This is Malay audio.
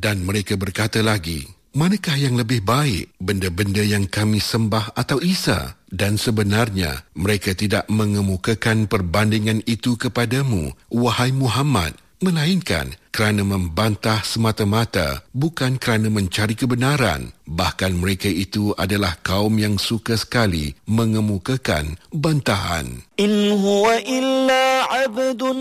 Dan mereka berkata lagi, manakah yang lebih baik, benda-benda yang kami sembah atau Isa? Dan sebenarnya mereka tidak mengemukakan perbandingan itu kepadamu, wahai Muhammad, melainkan kerana membantah semata-mata, bukan kerana mencari kebenaran. Bahkan mereka itu adalah kaum yang suka sekali mengemukakan bantahan. In huwa illa abdun